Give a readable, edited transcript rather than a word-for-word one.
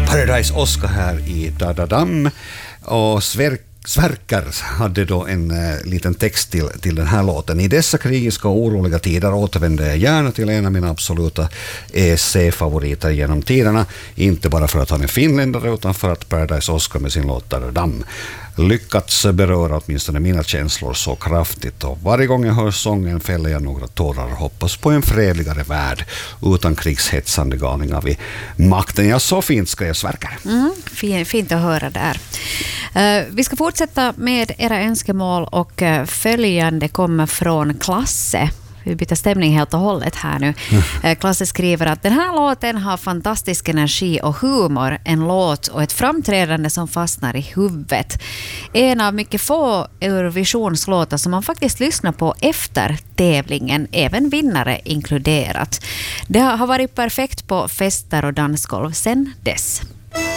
Paradise Oscar här i Dadadam, och Sverker hade då en liten text till den här låten. I dessa krigiska och oroliga tider återvänder jag gärna till en av mina absoluta ESC-favoriter genom tiderna. Inte bara för att han är finländare utan för att Paradise Oscar med sin låt Dadadam lyckats beröra åtminstone mina känslor så kraftigt, och varje gång jag hör sången fäller jag några tårar och hoppas på en fredligare värld utan krigshetsande galningar vid makten. Ja, så fint ska jag Sverker. Fint att höra där. Vi ska fortsätta med era önskemål, och följande kommer från Klasse. Vi byter stämning helt och hållet här nu. Klasse skriver att den här låten har fantastisk energi och humor, en låt och ett framträdande som fastnar i huvudet. En av mycket få Eurovisionslåtar som man faktiskt lyssnar på efter tävlingen, även vinnare inkluderat. Det har varit perfekt på fester och dansgolv sedan dess.